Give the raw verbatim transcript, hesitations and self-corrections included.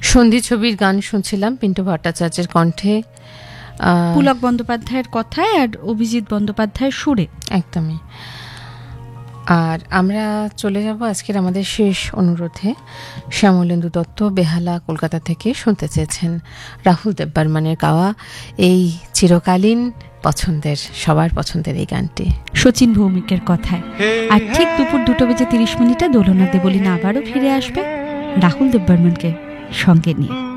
সন্ধি ছবির গান শুনছিলাম পিন্টু ভট্টাচার্যের কণ্ঠে, পুলক বন্দ্যোপাধ্যায়ের কথায় আর অভিজিৎ বন্দ্যোপাধ্যায়ের সুরে। একদমই। আর আমরা চলে যাব আজকের আমাদের শেষ অনুরোধে। শ্যামলেন্দু দত্ত বেহালা কলকাতা থেকে শুনতে চেয়েছেন রাহুল দেববর্মনের গাওয়া এই চিরকালীন পছন্দের, সবার পছন্দের এই গানটি শচীন ভৌমিকের কথায়। আর ঠিক দুপুর দুটো বেজে তিরিশ মিনিটে দোলনা দেবলীনা আবারও ফিরে আসবে রাহুল দেববর্মনকে সঙ্গে নিয়ে।